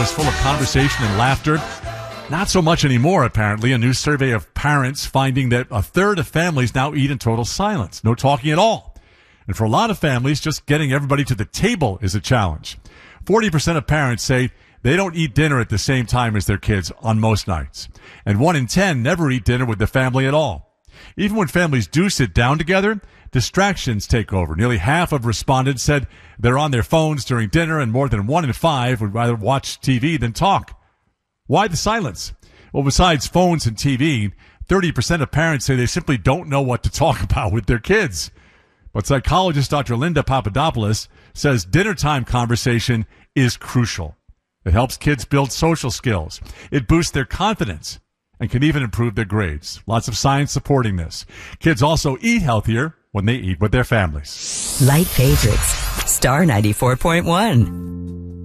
was full of conversation and laughter. Not so much anymore, apparently. A new survey of parents finding that a third of families now eat in total silence. No talking at all. And for a lot of families, just getting everybody to the table is a challenge. 40% of parents say they don't eat dinner at the same time as their kids on most nights. And 1 in 10 never eat dinner with the family at all. Even when families do sit down together, distractions take over. Nearly half of respondents said they're on their phones during dinner, and more than 1 in 5 would rather watch TV than talk. Why the silence? Well, besides phones and TV, 30% of parents say they simply don't know what to talk about with their kids. But psychologist Dr. Linda Papadopoulos says dinner time conversation is crucial. It helps kids build social skills. It boosts their confidence and can even improve their grades. Lots of science supporting this. Kids also eat healthier when they eat with their families. Light favorites. Star 94.1.